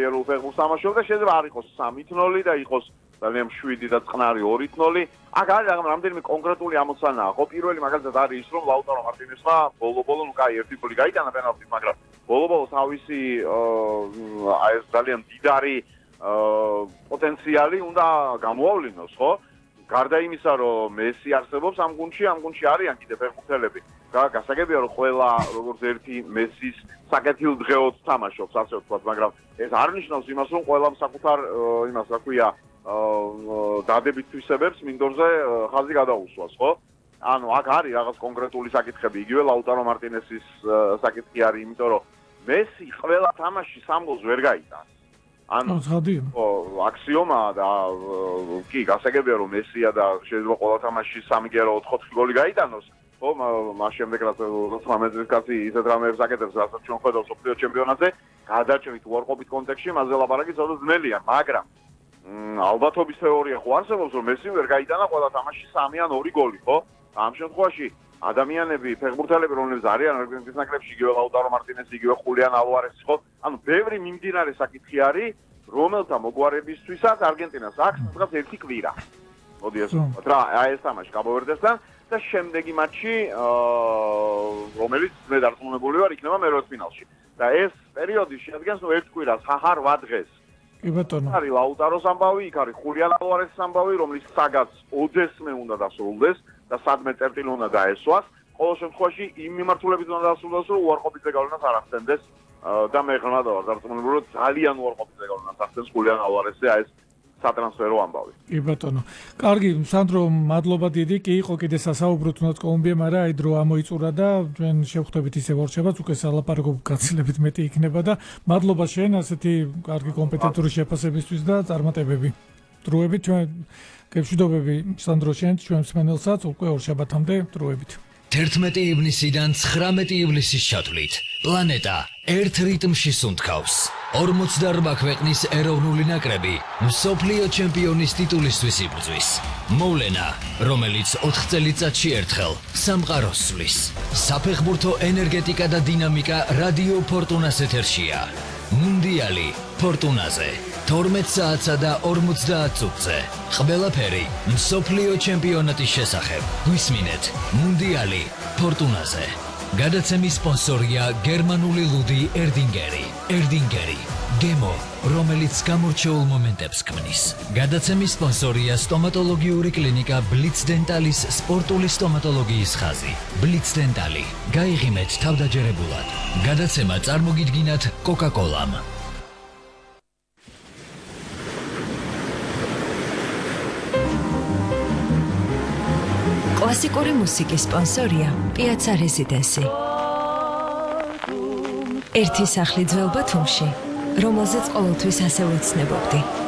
ეროვნულ ფეხბურთს თამაშობდა და შეიძლება არ იყოს 3-0 და იყოს ძალიან 7 და წყნარი 2-0. აქ არის რამდენიმე კონკრეტული ამოცანაა. ხო, პირველი მაგალითად არის ის, რომ ლაუტარო მარტინესმა ბოლო-ბოლო კაი ერთი გოლი გაიტანა პენალტით, მაგრამ ბოლო-ბოლო თავისი აი ეს ძალიან დიდარი პოტენციალი უნდა გამოავლინოს, ხო? გარდა იმისა, რომ მესი არსებობს ამ გუნდში არიან კიდე ფეხბურთელები. გასაგებია, რომ ყველა როგორც ერთი მესის საკეთილდღეოდ თამაშობს, ასე ვთქვათ, მაგრამ ეს არ ნიშნავს იმას, რომ ყველამ საკუთარ იმას, რა ქვია, დადებით თვისებებს მინდორზე ხაზი გადაუსვას, ხო? ანუ აქ არის რაღაც კონკრეტული საკითხები, იგივე ლაუტარო მარტინესის საკითხი არის, იმიტომ რომ მესი ყველა თამაში 3 გოლს ვერ გაიტანს. ანუ აქსიომაა და კი გასაგებია რომ მესია და შეიძლება ყველა თამაში 3-4 გოლი გაიტანოს, ხო, მას შემდეგ რაც 18 წლის კაცი ისეთ რამეებს აკეთებს, რასაც ჩვენ ხედავთ მსოფლიო ჩემპიონატზე, გადაჭრით უარყოფით კონტექსტში, მასზე ლაპარაკი ცოტა ძნელია, მაგრამ ალბათობის თეორია ხო არსებობს, რომ მესი ვერ გაიტანა ყველა თამაში 3 ან 2 გოლი, ხო? ამ შემთხვევაში ადამიანები, ფეხბურთელები, რომლებიც არიან არგენტინის ნაკრებში, იგივე ლაუტარო მარტინესი, იგივე ხულიან ალვარესი, ხო? ანუ ბევრი მიმდინარე საკითხი არის, რომელთა მოგვარებისთვისაც არგენტინას აქვს რაღაც ერთი კვირა. მოდი ასე ვთქვათ რა, აი ეს თამაში კაბო-ვერდესთან და შემდეგი მატჩი, რომელიც მე დარწმუნებული ვარ, იქნება მერვედფინალში. და ეს პერიოდი შეადგენს 1 კვირას, 8 დღეს. კი ბატონო. არის ლაუტაროს ამბავი, იქ არის ხულიან ალვარესის ამბავი, რომლის საგაც ოდესმე უნდა დასრულდეს და სადმე წერტილი უნდა დაესვას. ყოველ შემთხვევაში იმ მიმართულებით უნდა დასრულდეს, რომ უარყოფითზე გავლენას არ ახდენდეს და მე ღრმად ვარ დარწმუნებული, რომ ძალიან უარყოფითზე გავლენას ახდენს ხულიან ალვარესზე აი ეს სატრანსფერო ამბავი. კი ბატონო. კარგი, სანდრო, მადლობა დიდი. კი იყო კიდე სასაუბროთ უნდა კოლუმბია, მაგრამ აი დრო ამოიწურა და ჩვენ შევხვდებით ისე ვორჩებაც, უკვე სალაპარაკო გაცილებით მეტი იქნება და მადლობა შენ ასეთი კარგი კომპეტენტური შეფასებისთვის და წარმატებები. დროებით ჩვენ გეშვიდობები სანდრო შენ, ჩვენ მსმენელსაც უკვე ორშაბათამდე დროებით. 11 ივნისიდან 19 ივლისის ჩათვლით პლანეტა ერთ რიტმში სუნთქავს. 48 ქვეყნის ეროვნული ნაკრები მსოფლიო ჩემპიონის ტიტულისთვის იბრძვის. მოვლენა, რომელიც 4 წელიწადში ერთხელ სამყაროს სვლის. საფეხბურთო ენერგეტიკა და დინამიკა რადიო ფორტუნას ეთერშია. მუნდიალი ფორტუნაზე 12 საათსა და 50 წუთზე. ყველაფერი მსოფლიო ჩემპიონატის შესახებ. გვისმინეთ მუნდიალი ფორტუნაზე. გადაცემის სპონსორია გერმანული ლუდი ერდინგერი. ერდინგერი გემო, რომელიც გამორჩეულ მომენტებს ქმნის. გადაცემის სპონსორია სტომატოლოგიური კლინიკა ბლიც დენტალის სპორტული სტომატოლოგიის ხაზი. ბლიც დენტალი. გაიღიმეთ თავდაჯერებულად. გადაცემა წარმოგიდგინათ კოკა-კოლამ. კლასიკური მუსიკის სპონსორია პიაცა რეზიდენსი. ერთი სახლი ძველ ბათუმში, რომელზეც ყოველთვის ასე ვეცნებობდი.